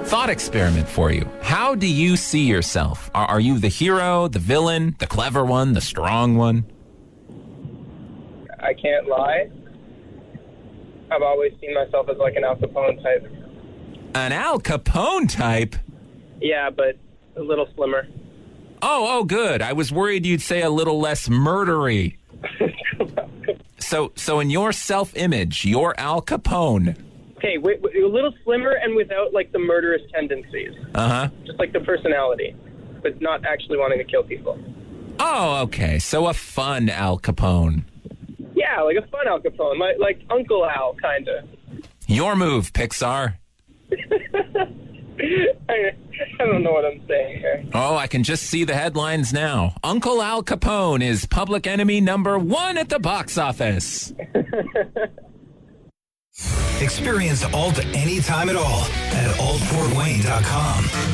Thought experiment for you. How do you see yourself? Are you the hero, the villain, the clever one, the strong one? I can't lie. I've always seen myself as like an Al Capone type. An Al Capone type? Yeah, but a little slimmer. Oh, good. I was worried you'd say a little less murdery. So in your self-image, you're Al Capone. Okay, wait, a little slimmer and without, like, the murderous tendencies. Uh-huh. Just, like, the personality, but not actually wanting to kill people. Oh, okay. So a fun Al Capone. Yeah, like a fun Al Capone, like Uncle Al, kind of. Your move, Pixar. I don't know what I'm saying here. Oh, I can just see the headlines now. Uncle Al Capone is public enemy number 1 at the box office. Experience Alt anytime at all at altfortwayne.com.